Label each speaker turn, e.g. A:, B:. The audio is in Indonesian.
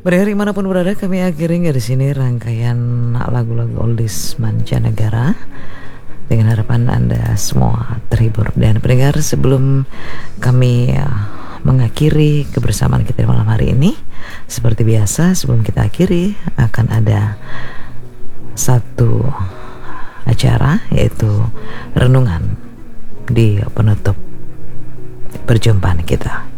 A: Pendengar dimanapun berada, kami akhiri di sini rangkaian lagu-lagu oldies mancanegara dengan harapan Anda semua terhibur. Dan pendengar, sebelum kami mengakhiri kebersamaan kita malam hari ini, seperti biasa sebelum kita akhiri akan ada satu acara, yaitu renungan di penutup perjumpaan kita.